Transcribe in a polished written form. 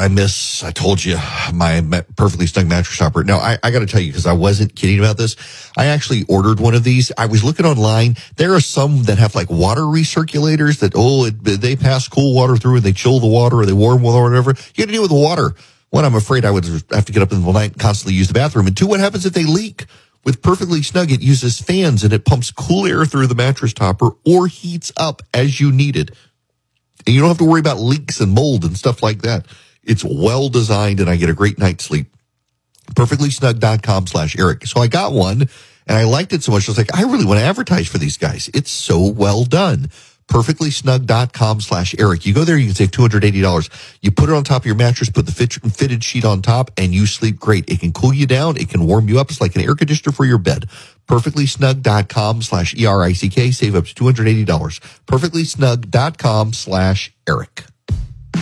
I told you, my Perfectly Snug mattress topper. Now, I got to tell you, because I wasn't kidding about this, I actually ordered one of these. I was looking online. There are some that have like water recirculators that, they pass cool water through and they chill the water or they warm water or whatever. You got to deal with the water. One, I'm afraid I would have to get up in the night and constantly use the bathroom. And two, what happens if they leak? With Perfectly Snug, it uses fans and it pumps cool air through the mattress topper or heats up as you need it. And you don't have to worry about leaks and mold and stuff like that. It's well designed and I get a great night's sleep. Perfectlysnug.com/Eric. So I got one and I liked it so much. I was like, I really want to advertise for these guys. It's so well done. Perfectlysnug.com/Eric. You go there, you can save $280. You put it on top of your mattress, put the fitted sheet on top, and you sleep great. It can cool you down. It can warm you up. It's like an air conditioner for your bed. Perfectlysnug.com/ERICK. Save up to $280. Perfectlysnug.com/Eric.